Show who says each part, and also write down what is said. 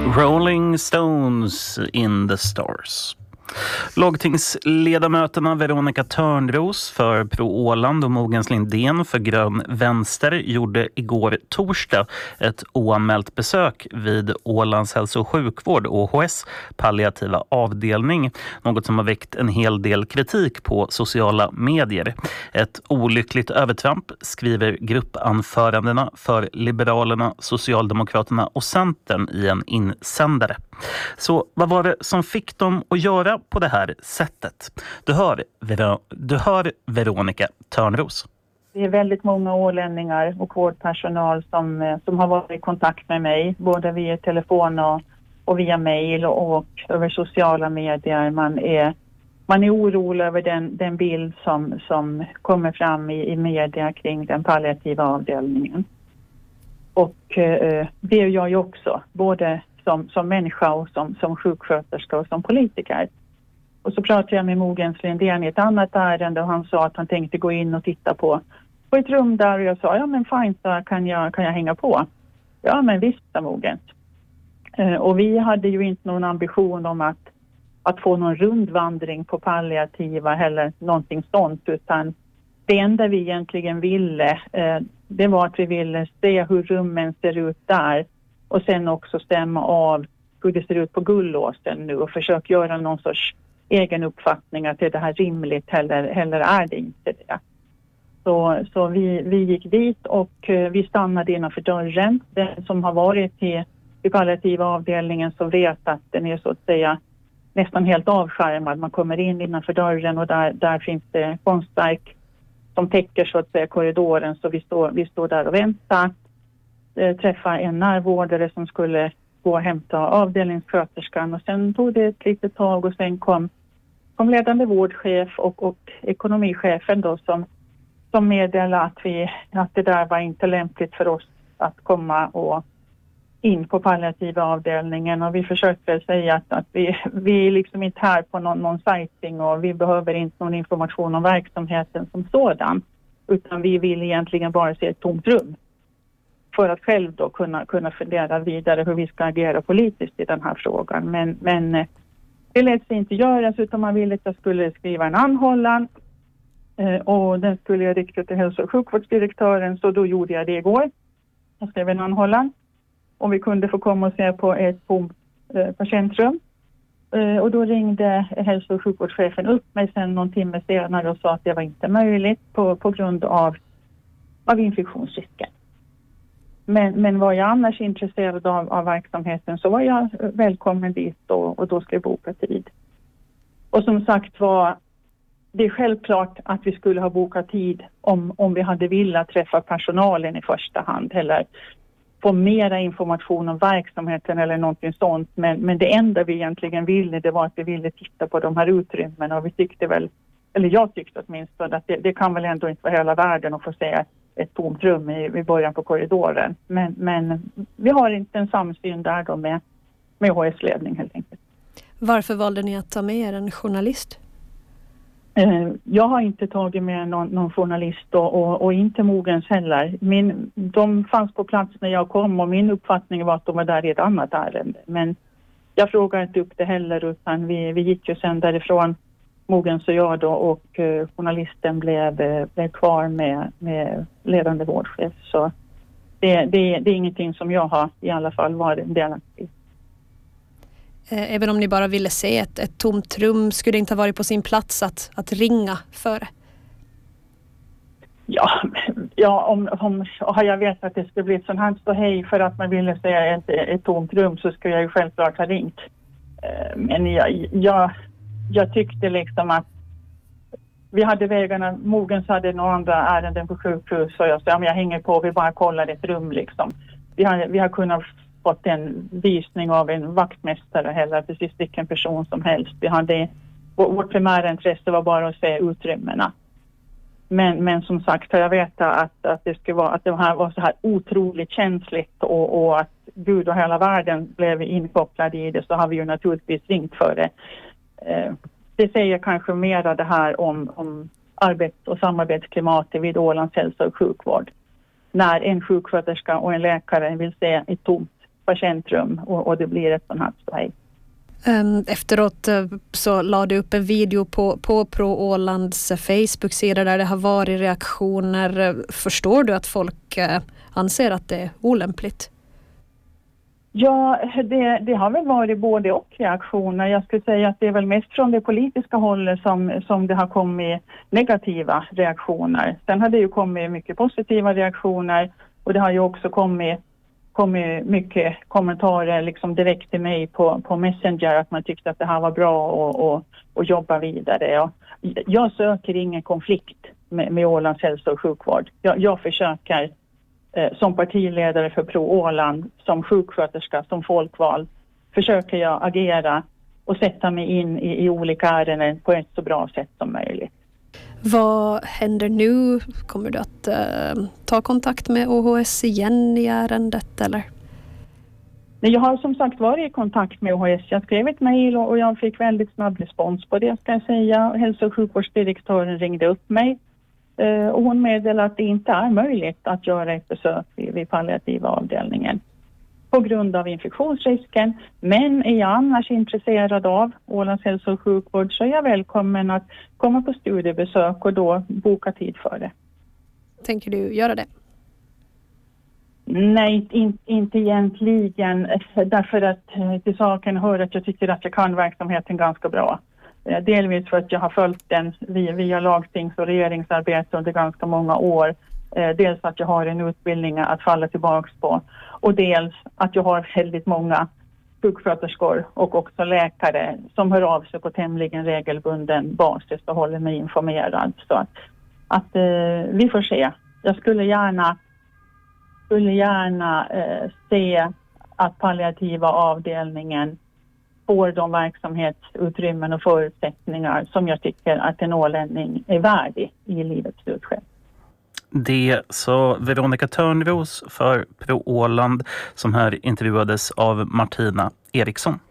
Speaker 1: Rolling Stones in the Stars. Lagtingsledamöterna Veronica Törnros för Pro Åland och Mogens Lindén för Grön Vänster gjorde igår torsdag ett oanmält besök vid Ålands hälso- och sjukvård OHS palliativa avdelning. Något som har väckt en hel del kritik på sociala medier. Ett olyckligt övertramp, skriver gruppanförandena för Liberalerna, Socialdemokraterna och Centern i en insändare. Så vad var det som fick dem att göra på det här sättet? Du hör Veronica Törnros.
Speaker 2: Det är väldigt många ålänningar och vårdpersonal som har varit i kontakt med mig, både via telefon och via mejl och över sociala medier. Man är orolig över den bild som kommer fram i media kring den palliativa avdelningen. Och det är jag ju också, både som människa och som sjuksköterska och som politiker. Och så pratade jag med Mogens Lindén i ett annat ärende och han sa att han tänkte gå in och titta på ett rum där, och jag sa, ja men fint, så kan jag hänga på. Ja men visst, sa Mogens. Och vi hade ju inte någon ambition om att få någon rundvandring på palliativa eller någonting sånt, utan det enda vi egentligen ville, det var att vi ville se hur rummen ser ut där och sen också stämma av hur det ser ut på Gullåsen nu och försöka göra någon sorts egen uppfattning att är det här rimligt eller är det inte det. Så vi gick dit och vi stannade innanför dörren. Den som har varit i palliativa avdelningen så vet att den är så att säga nästan helt avskärmad. Man kommer in innanför dörren och där finns det konstverk som täcker så att säga korridoren, så vi står där och väntar. Träffa en närvårdare som skulle gå och hämta avdelningssköterskan, och sen tog det ett litet tag och sen kom ledande vårdchef och ekonomichefen då som meddelade att det där var inte lämpligt för oss att komma och in på palliativa avdelningen, och vi försökte väl säga att vi är liksom inte här på någon sighting och vi behöver inte någon information om verksamheten som sådan, utan vi vill egentligen bara se ett tomt rum för att själv då kunna fundera vidare hur vi ska agera politiskt i den här frågan. Men det lät sig inte göras, utan man ville att jag skulle skriva en anhållan och den skulle jag rikta till hälso- och sjukvårdsdirektören, så då gjorde jag det igår. Jag skrev en anhållan om vi kunde få komma och se på ett tomt patientrum. Och då ringde hälso- och sjukvårdschefen upp mig sen någon timme senare och sa att det var inte möjligt på grund av infektionsrisken. Men var jag annars intresserad av verksamheten så var jag välkommen dit och då skulle jag boka tid. Och som sagt det är självklart att vi skulle ha bokat tid om vi hade velat träffa personalen i första hand eller få mera information om verksamheten eller någonting sånt. Men det enda vi egentligen ville, det var att vi ville titta på de här utrymmena, och vi tyckte väl, eller jag tyckte åtminstone att det kan väl ändå inte vara hela världen att få se ett tomt rum i början på korridoren. Men vi har inte en samsyn där då med HS-ledning helt enkelt. Varför valde ni att ta med er en journalist? Jag har inte tagit med någon journalist och inte Mogens heller. De fanns på plats när jag kom och min uppfattning var att de var där i ett annat ärende. Men jag frågade inte upp det heller, utan vi gick ju sen därifrån, Mogens och jag då, och journalisten blev kvar med ledande vårdchef. Så det är ingenting som jag har i alla fall varit delaktig.
Speaker 3: Även om ni bara ville se ett tomt rum, skulle det inte ha varit på sin plats att ringa före? Ja, om har jag vetat att det skulle bli ett sånt här ståhej för att man ville se ett tomt rum, så skulle jag ju självklart ha ringt. Men jag tyckte liksom att vi hade vägarna, Mogens hade några andra ärenden på sjukhus, och jag sa, jag hänger på, vi bara kollar ett rum liksom. Vi har kunnat fått en visning av en vaktmästare eller precis vilken person som helst. Vårt primära intresse var bara att se utrymmena. Men som sagt, jag vet att det här var så här otroligt känsligt och att Gud och hela världen blev inkopplade i det, så har vi ju naturligtvis ringt för det. Det säger kanske mer det här om arbets- och samarbetsklimatet vid Ålands hälso- och sjukvård. När en sjuksköterska och en läkare vill se ett tomt
Speaker 2: patientrum och det blir ett sånt här ståhej.
Speaker 4: Efteråt så la du upp en video på Pro Ålands Facebook-sida där det har varit reaktioner. Förstår du att folk anser att det är olämpligt?
Speaker 2: Ja, det har väl varit både och reaktioner. Jag skulle säga att det är väl mest från det politiska hållet som det har kommit negativa reaktioner. Sen har det ju kommit mycket positiva reaktioner och det har ju också kommit mycket kommentarer liksom direkt till mig på Messenger att man tyckte att det här var bra och jobba vidare. Jag söker ingen konflikt med Ålands hälso- och sjukvård. Jag försöker som partiledare för Pro Åland, som sjuksköterska, som folkvald, försöker jag agera och sätta mig in i olika ärenden på ett så bra sätt som möjligt.
Speaker 4: Vad händer nu? Kommer du att ta kontakt med OHS igen i ärendet eller?
Speaker 2: Jag har som sagt varit i kontakt med OHS. Jag skrev ett mejl och jag fick väldigt snabb respons på det, ska jag säga. Hälso- och sjukvårdsdirektören ringde upp mig och hon meddelade att det inte är möjligt att göra ett besök vid palliativa avdelningen på grund av infektionsrisken. Men är jag annars intresserad av Ålands hälso- och sjukvård så är jag välkommen att komma på studiebesök och då boka tid för det.
Speaker 4: Tänker du göra det?
Speaker 2: Nej, inte egentligen, därför att till saken hör att jag tycker att jag kan verksamheten ganska bra. Delvis för att jag har följt den via lagstings- och regeringsarbete under ganska många år. Dels att jag har en utbildning att falla tillbaka på och dels att jag har väldigt många sjuksköterskor och också läkare som hör av sig på tämligen regelbunden basis och håller mig informerad. Så att vi får se. Jag skulle gärna se att palliativa avdelningen får de verksamhetsutrymmen och förutsättningar som jag tycker att en ålänning är värdig i livets slutskede.
Speaker 1: Det sa Veronica Törnros för Pro Åland som här intervjuades av Martina Eriksson.